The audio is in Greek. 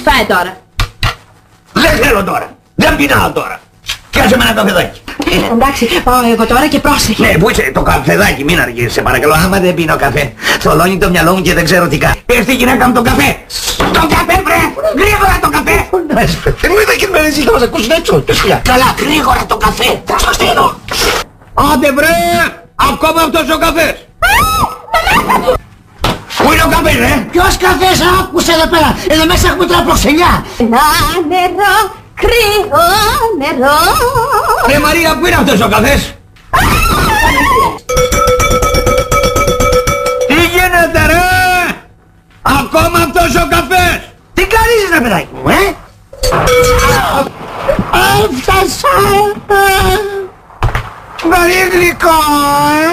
φάει τώρα. Δεν θέλω τώρα. Δεν πεινάω τώρα. Κάσε με ένα καφεδάκι. Εντάξει, πάω εγώ τώρα και πρόσεχε. Ναι, πού είσαι, το καφεδάκι, μην αργείς, σε παρακαλώ. Άμα δεν πίνω καφέ, θολώνει το μυαλό μου και δεν ξέρω τι κάνει. Έρθει η γυναίκα μου τον καφέ. Τον καφέ, βρε! Γρήγορα τον καφέ! Δεν μου είδα και με ρεζίλ, θα μας ακούσουν έξω. Καλά, γρήγορα τον καφέ. Θα στο στείλω. Άντε βρε! Ακόμα αυτός ο καφές. Πού είναι ο καφές, ρε? Ποιος καφές, άκουσε εδώ πέρα. Εδώ μέσα έχουμε τώρα προξενιά. Να νερό, κρύο νερό. Ρε Μαρία, πού είναι αυτός ο καφές?